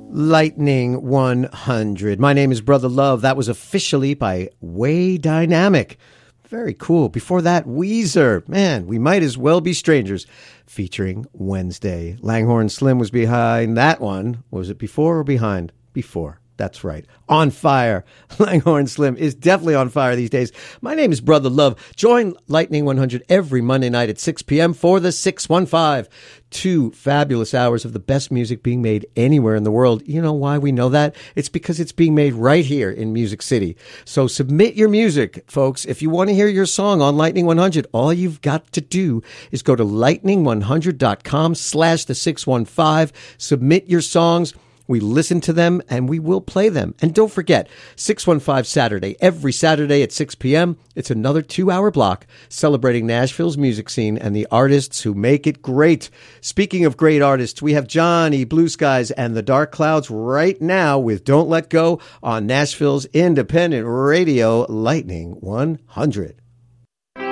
Lightning 100. My name is Brother Love. That was officially by Way Dynamic. Very cool. Before that, Weezer. Man, we might as well be strangers. Featuring Wednesday. Langhorne Slim was behind that one. Was it before or behind? Before. That's right. On fire. Langhorne Slim is definitely on fire these days. My name is Brother Love. Join Lightning 100 every Monday night at 6 p.m. for the 615. 2 fabulous hours of the best music being made anywhere in the world. You know why we know that? It's because it's being made right here in Music City. So submit your music, folks. If you want to hear your song on Lightning 100, all you've got to do is go to lightning100.com/the615. Submit your songs. We listen to them, and we will play them. And don't forget, 615 Saturday, every Saturday at 6 p.m., it's another 2-hour block celebrating Nashville's music scene and the artists who make it great. Speaking of great artists, we have Johnny, Blue Skies, and the Dark Clouds right now with Don't Let Go on Nashville's independent radio, Lightning 100.